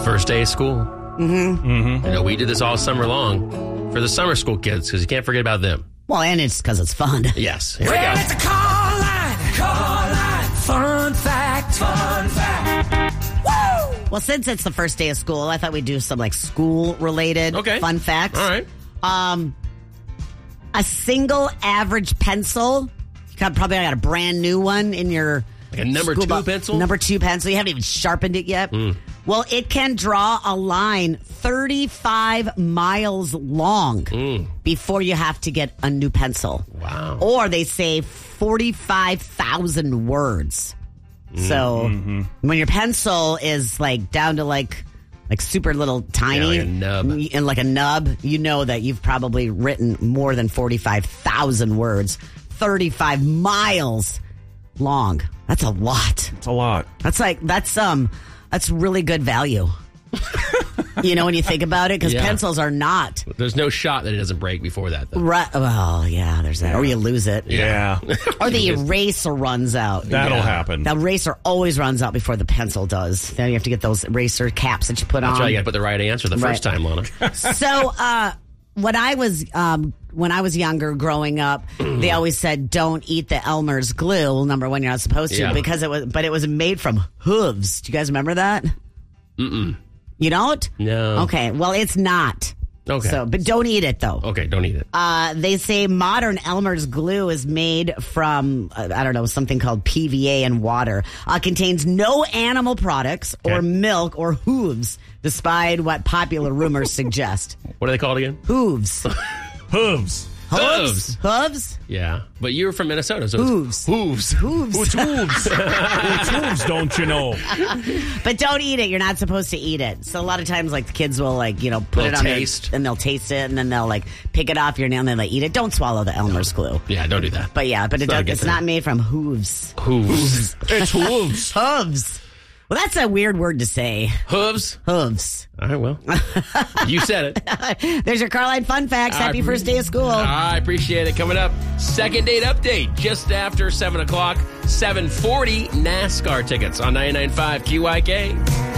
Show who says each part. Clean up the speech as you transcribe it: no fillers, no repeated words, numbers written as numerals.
Speaker 1: First day of school. Mm-hmm. You know, we did this all summer long for the summer school kids because you can't forget about them.
Speaker 2: Well, and it's because it's fun.
Speaker 1: Yes. Here we go.
Speaker 3: It's a call line, fun fact. Woo!
Speaker 2: Well, since it's the first day of school, I thought we'd do some like school-related fun facts.
Speaker 1: All right.
Speaker 2: A single average pencil, you probably got a brand new one in your...
Speaker 1: Like a number 2 pencil?
Speaker 2: Number 2 pencil. You haven't even sharpened it yet. Well, it can draw a line 35 miles long before you have to get a new pencil.
Speaker 1: Wow.
Speaker 2: Or they say 45,000 words. So when your pencil is like down to like super little tiny,
Speaker 1: like
Speaker 2: a nub, you know that you've probably written more than 45,000 words. 35 miles long. That's a lot.
Speaker 4: It's a lot.
Speaker 2: That's really good value. You know, when you think about it, because pencils are not.
Speaker 1: There's no shot that it doesn't break before that, though.
Speaker 2: Right. Well, yeah, there's that. Or you lose it.
Speaker 4: Yeah.
Speaker 2: Or the eraser runs out.
Speaker 4: That'll happen.
Speaker 2: The eraser always runs out before the pencil does. Then you have to get those eraser caps that you put on.
Speaker 1: That's why you got to put the right answer the first time, Lana.
Speaker 2: So, when I was younger, growing up, they always said, "Don't eat the Elmer's glue." Well, number one, you're not supposed to because it was made from hooves. Do you guys remember that?
Speaker 1: Mm-mm.
Speaker 2: You don't?
Speaker 1: No.
Speaker 2: Okay. Well, it's not.
Speaker 1: Okay.
Speaker 2: So, but don't eat it though.
Speaker 1: Okay, don't eat it.
Speaker 2: They say modern Elmer's glue is made from something called PVA and water. Contains no animal products or milk or hooves, despite what popular rumors suggest.
Speaker 1: What are they called again?
Speaker 2: Hooves.
Speaker 4: Hooves.
Speaker 2: Hooves? Hooves?
Speaker 1: Yeah. But you're from Minnesota, so
Speaker 2: hooves.
Speaker 1: Hooves.
Speaker 2: Hooves.
Speaker 4: It's hooves. It's hooves, don't you know?
Speaker 2: But don't eat it. You're not supposed to eat it. So a lot of times, like, the kids will, like, put it on and they'll taste it, and then they'll, like, pick it off your nail, and then they eat it. Don't swallow the Elmer's glue.
Speaker 1: Yeah, don't do that.
Speaker 2: But it's not made from hooves.
Speaker 1: Hooves.
Speaker 4: It's hooves.
Speaker 2: Hooves. Well, that's a weird word to say.
Speaker 1: Hooves?
Speaker 2: Hooves.
Speaker 1: All right, well, you said it.
Speaker 2: There's your Carline Fun Facts. Happy first day of school.
Speaker 1: I appreciate it. Coming up, second date update just after 7 o'clock, 7:40 NASCAR tickets on 99.5 QYK.